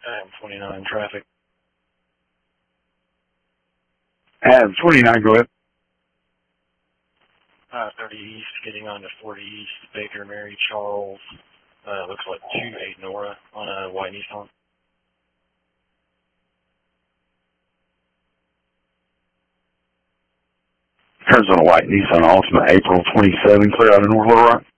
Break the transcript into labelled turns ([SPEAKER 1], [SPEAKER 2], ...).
[SPEAKER 1] Adam 29 traffic.
[SPEAKER 2] Adam 29, go ahead.
[SPEAKER 1] 30 East, getting on to 40 East, Baker, Mary, Charles. Looks like 28 Nora on a white Nissan.
[SPEAKER 2] Turns on a white Nissan Altima, April 27, clear out of North Little Rock.